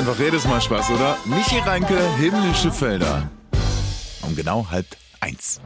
einfach jedes Mal Spaß, oder? Michi Reinke, Himmlische Felder. Um genau 12:30.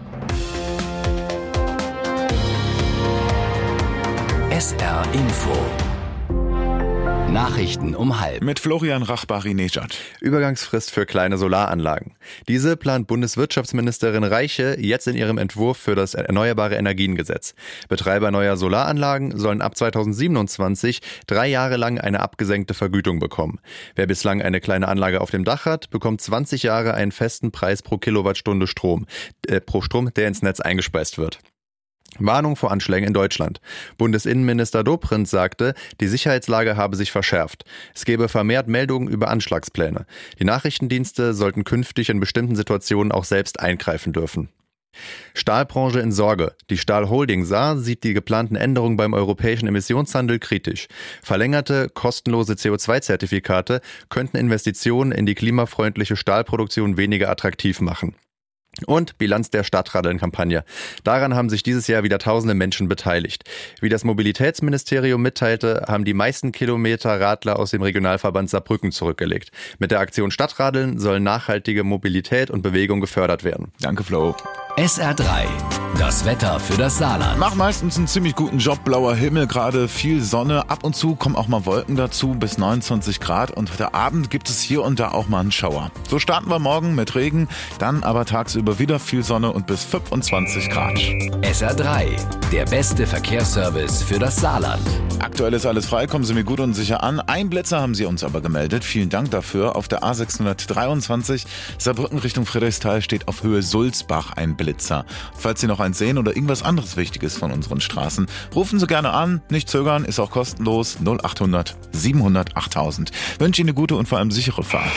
SR Info. Nachrichten um 12:30. Mit Florian Rachbari-Nejad. Übergangsfrist für kleine Solaranlagen. Diese plant Bundeswirtschaftsministerin Reiche jetzt in ihrem Entwurf für das Erneuerbare Energiengesetz. Betreiber neuer Solaranlagen sollen ab 2027 3 Jahre lang eine abgesenkte Vergütung bekommen. Wer bislang eine kleine Anlage auf dem Dach hat, bekommt 20 Jahre einen festen Preis pro Kilowattstunde Strom, der ins Netz eingespeist wird. Warnung vor Anschlägen in Deutschland. Bundesinnenminister Dobrindt sagte, die Sicherheitslage habe sich verschärft. Es gebe vermehrt Meldungen über Anschlagspläne. Die Nachrichtendienste sollten künftig in bestimmten Situationen auch selbst eingreifen dürfen. Stahlbranche in Sorge. Die Stahlholding Saar sieht die geplanten Änderungen beim europäischen Emissionshandel kritisch. Verlängerte, kostenlose CO2-Zertifikate könnten Investitionen in die klimafreundliche Stahlproduktion weniger attraktiv machen. Und Bilanz der Stadtradeln-Kampagne. Daran haben sich dieses Jahr wieder tausende Menschen beteiligt. Wie das Mobilitätsministerium mitteilte, haben die meisten Kilometer Radler aus dem Regionalverband Saarbrücken zurückgelegt. Mit der Aktion Stadtradeln soll nachhaltige Mobilität und Bewegung gefördert werden. Danke, Flo. SR3. Das Wetter für das Saarland. Macht meistens einen ziemlich guten Job. Blauer Himmel, gerade viel Sonne. Ab und zu kommen auch mal Wolken dazu, bis 29 Grad. Und heute Abend gibt es hier und da auch mal einen Schauer. So starten wir morgen mit Regen, dann aber tagsüber wieder viel Sonne und bis 25 Grad. SR3. Der beste Verkehrsservice für das Saarland. Aktuell ist alles frei, kommen Sie mir gut und sicher an. Ein Blitzer haben Sie uns aber gemeldet. Vielen Dank dafür. Auf der A623 Saarbrücken Richtung Friedrichsthal steht auf Höhe Sulzbach ein Blitzer. Falls Sie noch eins sehen oder irgendwas anderes Wichtiges von unseren Straßen, rufen Sie gerne an. Nicht zögern, ist auch kostenlos. 0800 700 8000. Wünsche Ihnen eine gute und vor allem sichere Fahrt.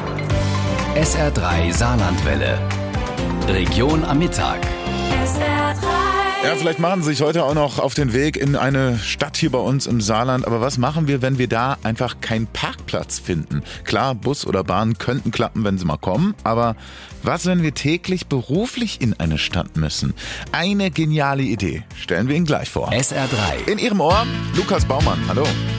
SR3 Saarlandwelle. Region am Mittag. Ja, vielleicht machen Sie sich heute auch noch auf den Weg in eine Stadt hier bei uns im Saarland. Aber was machen wir, wenn wir da einfach keinen Parkplatz finden? Klar, Bus oder Bahn könnten klappen, wenn sie mal kommen. Aber was, wenn wir täglich beruflich in eine Stadt müssen? Eine geniale Idee. Stellen wir Ihnen gleich vor. SR3. In Ihrem Ohr, Lukas Baumann. Hallo.